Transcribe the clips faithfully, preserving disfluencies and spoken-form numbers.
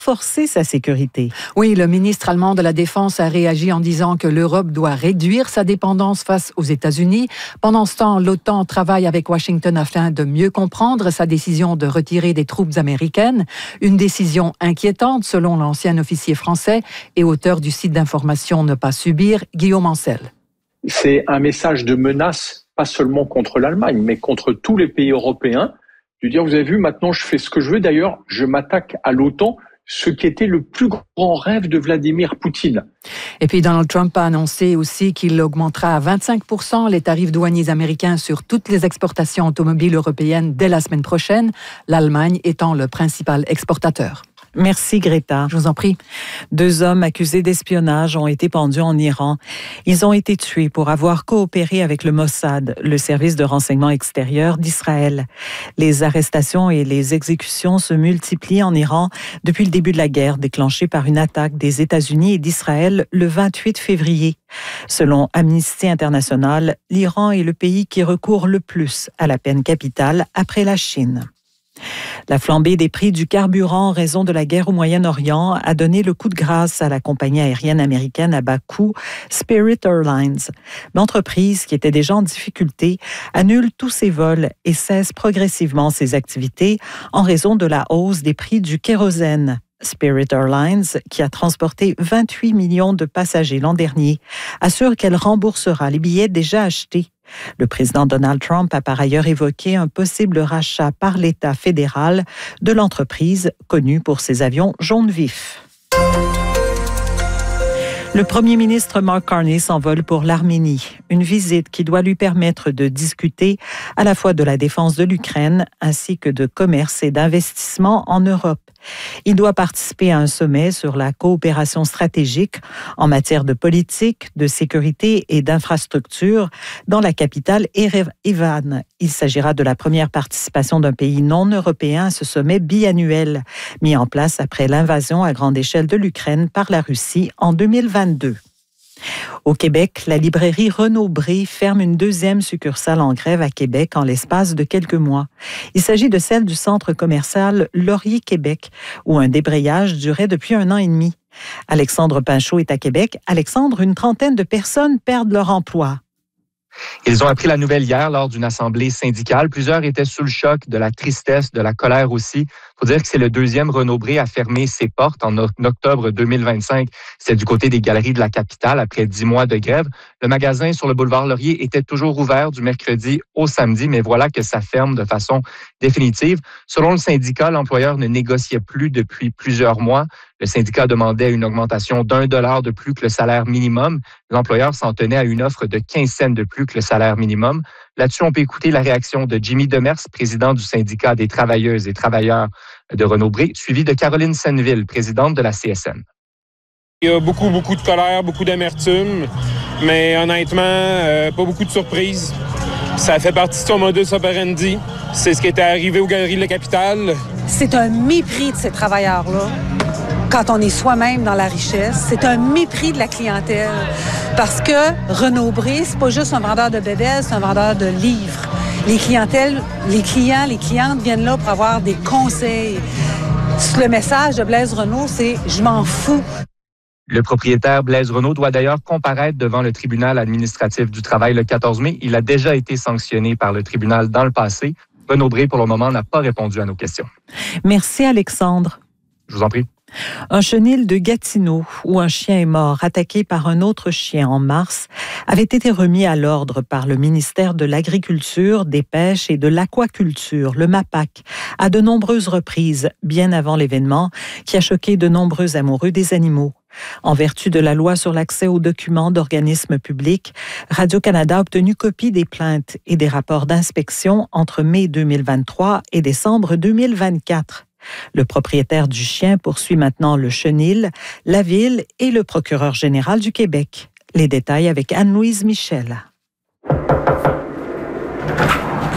renforcer sa sécurité. Oui, le ministre allemand de la Défense a réagi en disant que l'Europe doit réduire sa dépendance face aux États-Unis. Pendant ce temps, l'OTAN travaille avec Washington afin de mieux comprendre sa décision de retirer des troupes américaines. Une décision inquiétante selon l'ancien officier français et auteur du site d'information Ne pas subir, Guillaume Ancel. C'est un message de menace, pas seulement contre l'Allemagne, mais contre tous les pays européens. De dire, vous avez vu, maintenant je fais ce que je veux. D'ailleurs, je m'attaque à l'OTAN, ce qui était le plus grand rêve de Vladimir Poutine. Et puis Donald Trump a annoncé aussi qu'il augmentera à vingt-cinq pour cent les tarifs douaniers américains sur toutes les exportations automobiles européennes dès la semaine prochaine, l'Allemagne étant le principal exportateur. Merci Greta. Je vous en prie. Deux hommes accusés d'espionnage ont été pendus en Iran. Ils ont été tués pour avoir coopéré avec le Mossad, le service de renseignement extérieur d'Israël. Les arrestations et les exécutions se multiplient en Iran depuis le début de la guerre déclenchée par une attaque des États-Unis et d'Israël le vingt-huit février. Selon Amnesty International, l'Iran est le pays qui recourt le plus à la peine capitale après la Chine. La flambée des prix du carburant en raison de la guerre au Moyen-Orient a donné le coup de grâce à la compagnie aérienne américaine à bas coût Spirit Airlines. L'entreprise, qui était déjà en difficulté, annule tous ses vols et cesse progressivement ses activités en raison de la hausse des prix du kérosène. Spirit Airlines, qui a transporté vingt-huit millions de passagers l'an dernier, assure qu'elle remboursera les billets déjà achetés. Le président Donald Trump a par ailleurs évoqué un possible rachat par l'État fédéral de l'entreprise connue pour ses avions jaune vif. Le premier ministre Mark Carney s'envole pour l'Arménie, une visite qui doit lui permettre de discuter à la fois de la défense de l'Ukraine ainsi que de commerce et d'investissement en Europe. Il doit participer à un sommet sur la coopération stratégique en matière de politique, de sécurité et d'infrastructure dans la capitale Erevan. Il s'agira de la première participation d'un pays non européen à ce sommet biannuel, mis en place après l'invasion à grande échelle de l'Ukraine par la Russie en deux mille vingt-deux. Au Québec, la librairie Renaud-Bré ferme une deuxième succursale en grève à Québec en l'espace de quelques mois. Il s'agit de celle du centre commercial Laurier-Québec, où un débrayage durait depuis un an et demi. Alexandre Pinchot est à Québec. Alexandre, une trentaine de personnes perdent leur emploi. Ils ont appris la nouvelle hier lors d'une assemblée syndicale. Plusieurs étaient sous le choc, de la tristesse, de la colère aussi. Il faut dire que c'est le deuxième Renaud-Bré à fermer ses portes en octobre deux mille vingt-cinq. C'est du côté des galeries de la capitale après dix mois de grève. Le magasin sur le boulevard Laurier était toujours ouvert du mercredi au samedi, mais voilà que ça ferme de façon définitive. Selon le syndicat, l'employeur ne négociait plus depuis plusieurs mois. Le syndicat demandait une augmentation d'un dollar de plus que le salaire minimum. L'employeur s'en tenait à une offre de quinze cents de plus que le salaire minimum. Là-dessus, on peut écouter la réaction de Jimmy Demers, président du syndicat des travailleuses et travailleurs de Renaud-Bré, suivi de Caroline Senneville, présidente de la C S N. Il y a beaucoup, beaucoup de colère, beaucoup d'amertume, mais honnêtement, euh, pas beaucoup de surprises. Ça fait partie de son modus operandi. C'est ce qui était arrivé aux Galeries de la Capitale. C'est un mépris de ces travailleurs-là. Quand on est soi-même dans la richesse, c'est un mépris de la clientèle. Parce que Renaud-Bré, c'est pas juste un vendeur de bébelles, c'est un vendeur de livres. Les clientèles, les clients, les clientes viennent là pour avoir des conseils. Le message de Blaise Renaud, c'est « je m'en fous ». Le propriétaire Blaise Renaud doit d'ailleurs comparaître devant le tribunal administratif du travail le quatorze mai. Il a déjà été sanctionné par le tribunal dans le passé. Renaud-Bré, pour le moment, n'a pas répondu à nos questions. Merci Alexandre. Je vous en prie. Un chenil de Gatineau, où un chien est mort attaqué par un autre chien en mars, avait été remis à l'ordre par le ministère de l'Agriculture, des Pêches et de l'Aquaculture, le MAPAC, à de nombreuses reprises, bien avant l'événement, qui a choqué de nombreux amoureux des animaux. En vertu de la loi sur l'accès aux documents d'organismes publics, Radio-Canada a obtenu copie des plaintes et des rapports d'inspection entre mai deux mille vingt-trois et décembre deux mille vingt-quatre. Le propriétaire du chien poursuit maintenant le chenil, la ville et le procureur général du Québec. Les détails avec Anne-Louise Michel.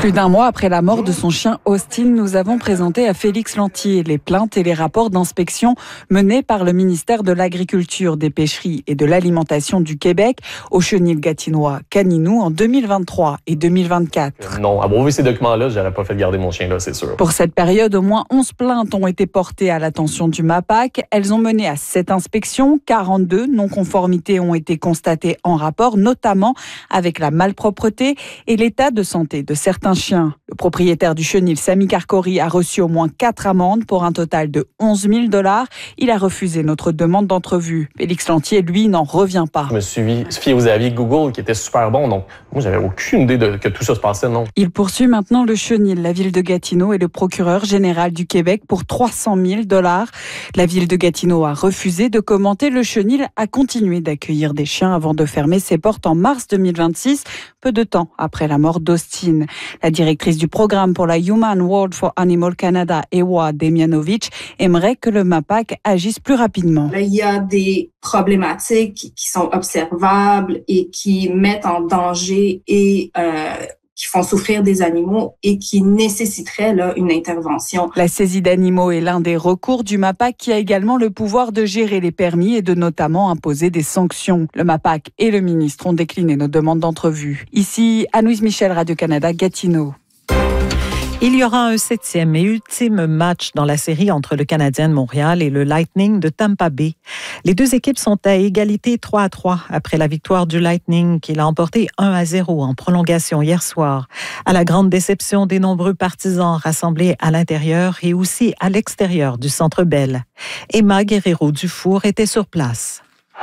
Plus d'un mois après la mort de son chien Austin, nous avons présenté à Félix Lantier les plaintes et les rapports d'inspection menés par le ministère de l'Agriculture, des Pêcheries et de l'Alimentation du Québec au chenil gatinois Caninou en deux mille vingt-trois et deux mille vingt-quatre. Non, à voir ces documents-là, j'aurais pas fait garder mon chien là, c'est sûr. Pour cette période, au moins onze plaintes ont été portées à l'attention du MAPAC. Elles ont mené à sept inspections, quarante-deux non-conformités ont été constatées en rapport, notamment avec la malpropreté et l'état de santé de certains chiens. Le propriétaire du chenil, Sami Karkori, a reçu au moins quatre amendes pour un total de onze mille dollars. Il a refusé notre demande d'entrevue. Félix Lantier, lui, n'en revient pas. Je me suis fié aux avis Google qui étaient super bons, donc moi, j'avais aucune idée de que tout ça se passait, non. Il poursuit maintenant le chenil, la ville de Gatineau et le procureur général du Québec pour trois cent mille dollars. La ville de Gatineau a refusé de commenter. Le chenil a continué d'accueillir des chiens avant de fermer ses portes en mars deux mille vingt-six, peu de temps après la mort d'Austin. La directrice du programme pour la Human World for Animal Canada, Ewa Demianovic, aimerait que le MAPAC agisse plus rapidement. Il y a des problématiques qui sont observables et qui mettent en danger et euh, qui font souffrir des animaux et qui nécessiteraient là, une intervention. La saisie d'animaux est l'un des recours du MAPAC qui a également le pouvoir de gérer les permis et de notamment imposer des sanctions. Le MAPAC et le ministre ont décliné nos demandes d'entrevue. Ici, Anne-Louise Michel, Radio-Canada, Gatineau. Il y aura un septième et ultime match dans la série entre le Canadien de Montréal et le Lightning de Tampa Bay. Les deux équipes sont à égalité trois à trois après la victoire du Lightning qui l'a emporté un à zéro en prolongation hier soir. À la grande déception des nombreux partisans rassemblés à l'intérieur et aussi à l'extérieur du Centre Bell. Emma Guerrero-Dufour était sur place.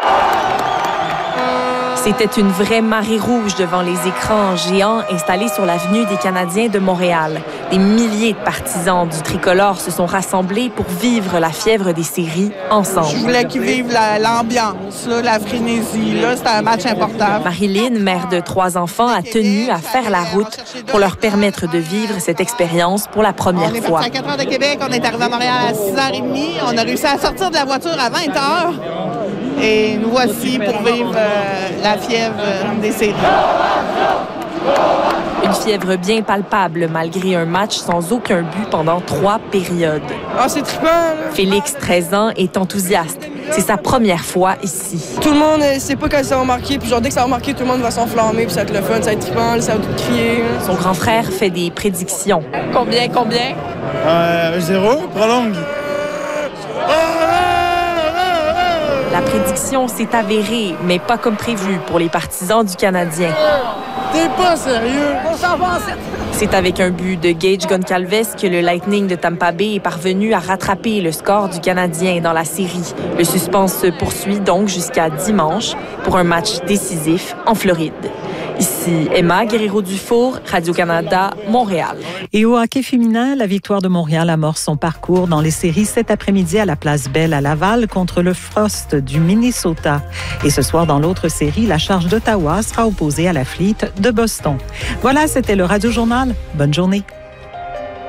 C'était une vraie marée rouge devant les écrans géants installés sur l'avenue des Canadiens de Montréal. Des milliers de partisans du tricolore se sont rassemblés pour vivre la fièvre des séries ensemble. Je voulais qu'ils vivent la, l'ambiance, là, la frénésie. Là, c'était un match important. Marilyn, mère de trois enfants, a tenu à faire la route pour leur permettre de vivre cette expérience pour la première on est fois. On est parti à quatre heures de Québec, on est arrivé à Montréal à six heures trente. On a réussi à sortir de la voiture à vingt heures. Et nous voici pour vivre euh, la fièvre des séries. Une fièvre bien palpable malgré un match sans aucun but pendant trois périodes. Ah, c'est trippant, là. Félix, treize ans, est enthousiaste. C'est sa première fois ici. Tout le monde ne sait pas quand ça va marquer. Puis genre, dès que ça va marquer, tout le monde va s'enflammer. Puis ça va être le fun, ça va être trippant, ça va tout crier. Son grand frère fait des prédictions. Combien, combien? Euh, zéro, prolongue. La prédiction s'est avérée, mais pas comme prévu pour les partisans du Canadien. T'es pas sérieux? On s'en va en sept. C'est avec un but de Gage Goncalves que le Lightning de Tampa Bay est parvenu à rattraper le score du Canadien dans la série. Le suspense se poursuit donc jusqu'à dimanche pour un match décisif en Floride. Ici Emma Guerrero-Dufour, Radio-Canada, Montréal. Et au hockey féminin, la victoire de Montréal amorce son parcours dans les séries cet après-midi à la Place Bell à Laval contre le Frost du Minnesota. Et ce soir, dans l'autre série, la Charge d'Ottawa sera opposée à la Fleet de Boston. Voilà, c'était le Radio Journal. Bonne journée.